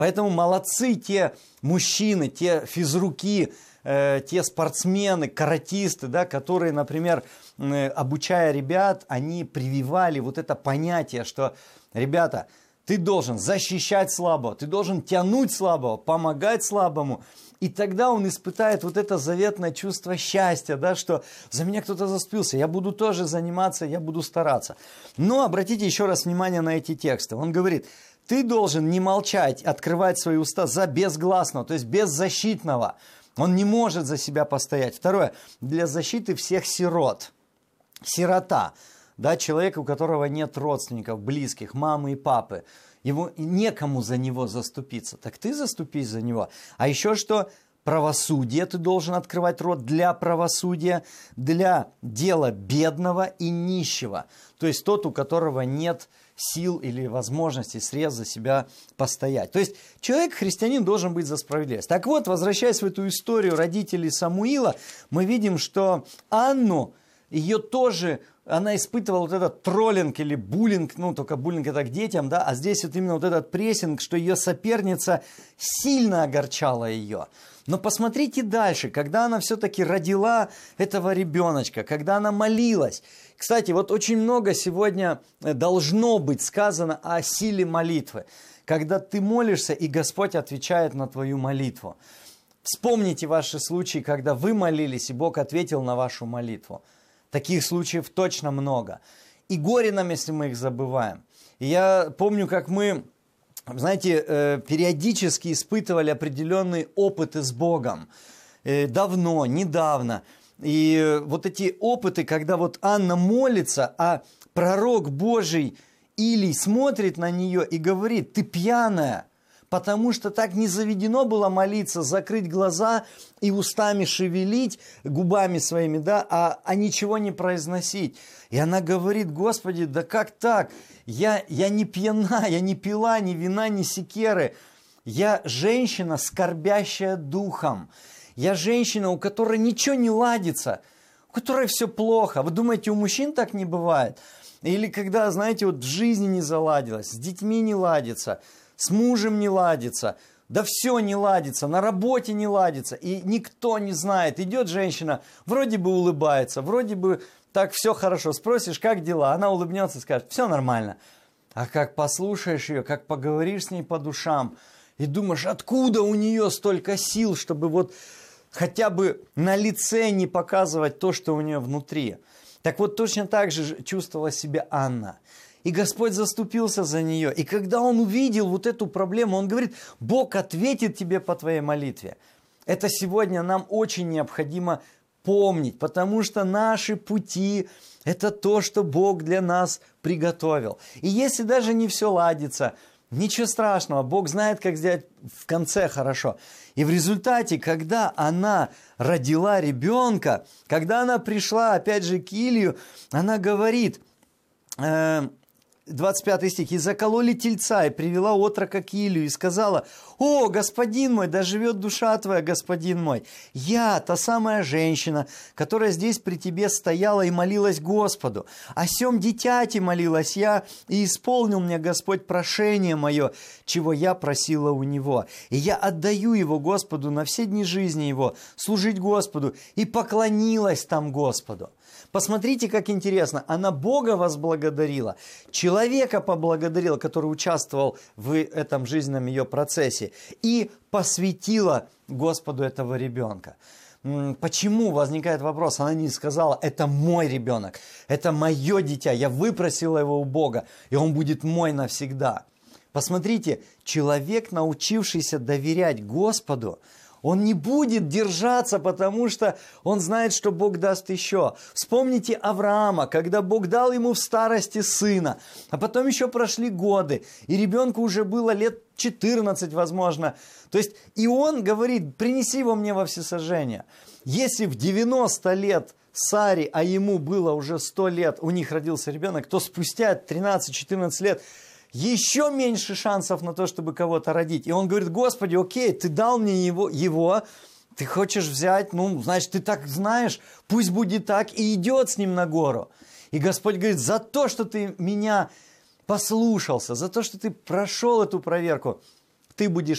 Поэтому молодцы те мужчины, те физруки, те спортсмены, каратисты, да, которые, например, обучая ребят, они прививали вот это понятие, что, ребята, ты должен защищать слабого, ты должен тянуть слабого, помогать слабому. И тогда он испытает вот это заветное чувство счастья, да, что за меня кто-то заступился, я буду тоже заниматься, я буду стараться. Но обратите еще раз внимание на эти тексты. Он говорит, ты должен не молчать, открывать свои уста за безгласного, то есть беззащитного. Он не может за себя постоять. Второе, для защиты всех сирот. Сирота, да, человек, у которого нет родственников, близких, мамы и папы. Ему некому за него заступиться. Так ты заступись за него. А еще что? Правосудие. Ты должен открывать рот для правосудия, для дела бедного и нищего. То есть тот, у которого нет сил или возможности, средств за себя постоять. То есть человек, христианин, должен быть за справедливость. Так вот, возвращаясь в эту историю родителей Самуила, мы видим, что Анну, ее тоже, она испытывала вот этот троллинг или буллинг, ну только буллинг это к детям, да, а здесь вот именно вот этот прессинг, что ее соперница сильно огорчала ее. Но посмотрите дальше, когда она все-таки родила этого ребеночка, когда она молилась. Кстати, вот очень много сегодня должно быть сказано о силе молитвы. Когда ты молишься, и Господь отвечает на твою молитву. Вспомните ваши случаи, когда вы молились, и Бог ответил на вашу молитву. Таких случаев точно много. И горе нам, если мы их забываем. И я помню, как мы, знаете, периодически испытывали определенные опыты с Богом. Давно, недавно. И вот эти опыты, когда вот Анна молится, а пророк Божий Илий смотрит на нее и говорит, ты пьяная. Потому что так не заведено было молиться, закрыть глаза и устами шевелить, губами своими, да, а ничего не произносить. И она говорит, Господи, да как так? Я не пьяна, я не пила ни вина, ни секеры. Я женщина, скорбящая духом. Я женщина, у которой ничего не ладится, у которой все плохо. Вы думаете, у мужчин так не бывает? Или когда, знаете, вот в жизни не заладилось, с детьми не ладится, с мужем не ладится, да все не ладится, на работе не ладится, и никто не знает. Идет женщина, вроде бы улыбается, вроде бы так все хорошо. Спросишь, как дела? Она улыбнется и скажет, все нормально. А как послушаешь ее, как поговоришь с ней по душам, и думаешь, откуда у нее столько сил, чтобы вот хотя бы на лице не показывать то, что у нее внутри. Так вот, точно так же чувствовала себя Анна. И Господь заступился за нее. И когда Он увидел вот эту проблему, Он говорит, Бог ответит тебе по твоей молитве. Это сегодня нам очень необходимо помнить, потому что наши пути – это то, что Бог для нас приготовил. И если даже не все ладится, ничего страшного, Бог знает, как сделать в конце хорошо. И в результате, когда она родила ребенка, когда она пришла опять же к Илию, она говорит, 25 стих, «И закололи тельца, и привела отрока к Илию, и сказала, о, господин мой, да живет душа твоя, господин мой, я, та самая женщина, которая здесь при тебе стояла и молилась Господу, о сем дитяти молилась я, и исполнил мне Господь прошение мое, чего я просила у него, и я отдаю его Господу на все дни жизни его, служить Господу, и поклонилась там Господу». Посмотрите, как интересно. Она Бога возблагодарила, человека поблагодарила, который участвовал в этом жизненном ее процессе, и посвятила Господу этого ребенка. Почему, возникает вопрос, она не сказала, это мой ребенок, это мое дитя, я выпросила его у Бога, и он будет мой навсегда. Посмотрите, человек, научившийся доверять Господу, он не будет держаться, потому что он знает, что Бог даст еще. Вспомните Авраама, когда Бог дал ему в старости сына, а потом еще прошли годы, и ребенку уже было лет 14, возможно. То есть, и он говорит, принеси его мне во всесожжение. Если в 90 лет Саре, а ему было уже 100 лет, у них родился ребенок, то спустя 13-14 лет еще меньше шансов на то, чтобы кого-то родить. И он говорит, Господи, окей, ты дал мне его, ты хочешь взять, ну, значит, ты так знаешь, пусть будет так, и идет с ним на гору. И Господь говорит, за то, что ты меня послушался, за то, что ты прошел эту проверку, ты будешь